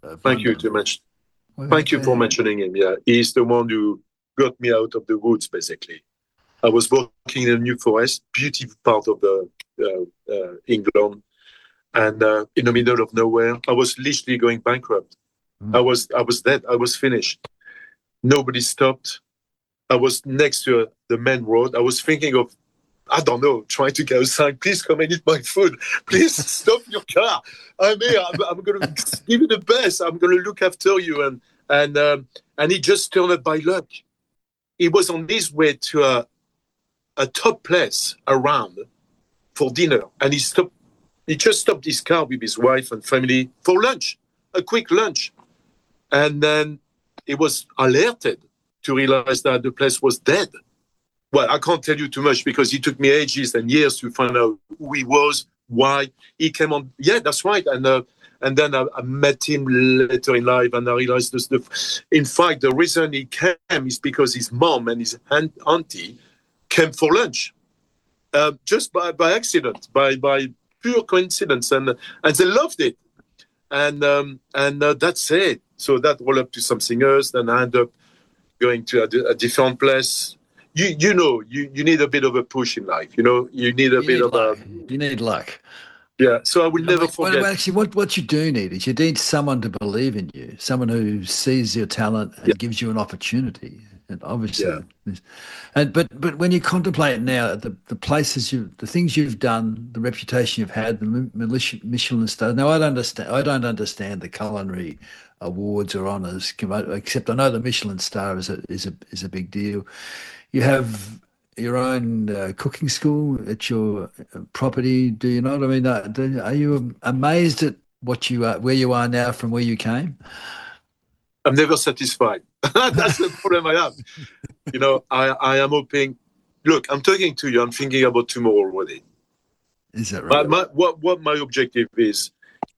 Thank you Thank you for mentioning him. Yeah, he's the one who got me out of the woods. Basically, I was working in a New Forest, beautiful part of the England, and in the middle of nowhere, I was literally going bankrupt. I was dead. I was finished. Nobody stopped. I was next to the main road. I was thinking of, I don't know, trying to get a sign. Please come and eat my food. Please stop your car. I'm here. I'm going to give you the best. I'm going to look after you. And he just turned up by luck. He was on his way to a top place around for dinner, and he just stopped his car with his wife and family for lunch, a quick lunch. And then he was alerted to realize that the place was dead. Well, I can't tell you too much because it took me ages and years to find out who he was, why he came on. Yeah, that's right. And then I met him later in life, and I realized in fact, the reason he came is because his mom and his auntie came for lunch, just by accident, by pure coincidence, and they loved it, and that's it. So that rolled up to something else. Then I ended up going to a different place. You know, you need a bit of a push in life. You know, you need You need luck. Yeah, so I will never forget. Well, actually, what you do need is you need someone to believe in you, someone who sees your talent and gives you an opportunity. And obviously, but when you contemplate now the places the things you've done, the reputation you've had, the Michelin star. Now, I don't understand the culinary awards or honours, except I know the Michelin star is a big deal. You have your own cooking school at your property. Do you know what I mean? Are you amazed at where you are now from where you came? I'm never satisfied. That's the problem I have. You know, I am hoping. Look, I'm talking to you. I'm thinking about tomorrow already. Is that right? What my objective is,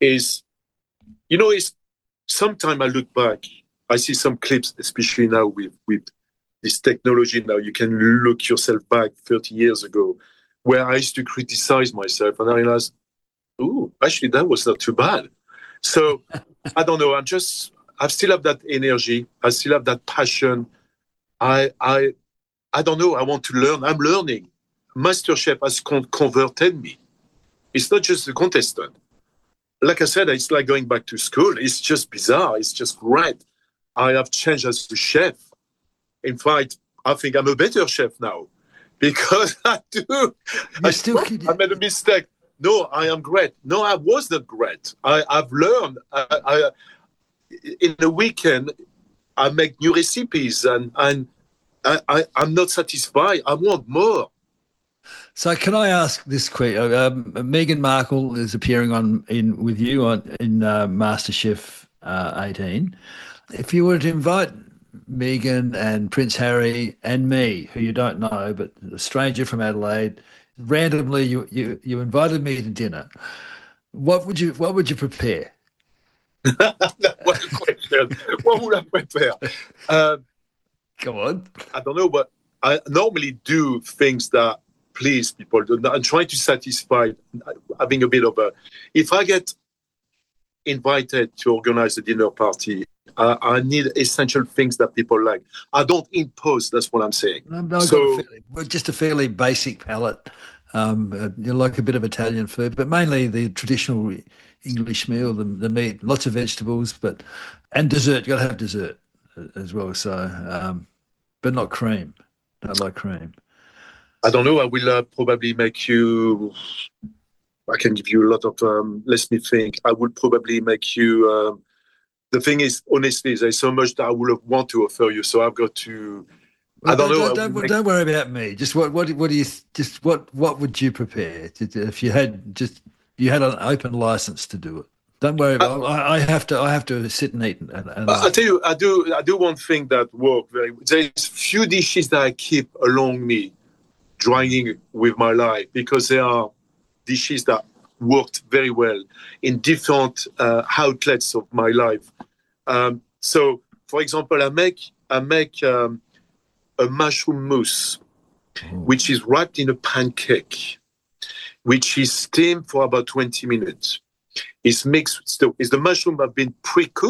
you know, is sometimes I look back, I see some clips, especially now with this technology. Now you can look yourself back 30 years ago, where I used to criticize myself, and I realized, actually that was not too bad. So I don't know. I still have that energy. I still have that passion. I don't know. I want to learn. I'm learning. MasterChef has converted me. It's not just a contestant. Like I said, it's like going back to school. It's just bizarre. It's just great. I have changed as a chef. In fact, I think I'm a better chef now because I made a mistake. No, I am great. No, I was not great. I've learned. In the weekend, I make new recipes, and I'm not satisfied. I want more. So, can I ask this question? Meghan Markle is appearing with you in MasterChef 18. If you were to invite Meghan and Prince Harry and me, who you don't know, but a stranger from Adelaide, randomly you invited me to dinner, what would you prepare? What a question. What would I prepare? Come on. I don't know, but I normally do things that please people. I'm trying to satisfy, having a bit of a... If I get invited to organize a dinner party, I need essential things that people like. I don't impose, that's what I'm saying. Just a fairly basic palate. You like a bit of Italian food, but mainly the traditional English meal, the meat, lots of vegetables, and dessert. You got to have dessert as well. So, but not cream. Don't like cream. I don't know. I will probably make you. I can give you a lot of. Let me think. I will probably make you. The thing is, honestly, there's so much that I would want to offer you. So I've got to. Well, don't worry about me. Just what would you prepare if you had an open license to do it? Don't worry about. I have to sit and eat. I tell you, I do one thing that works very. There's few dishes that I keep along me, drying with my life because they are dishes that worked very well in different outlets of my life. So, for example, I make a mushroom mousse, which is wrapped in a pancake, which is steamed for about 20 minutes. It's mixed. The mushroom have been pre-cooked.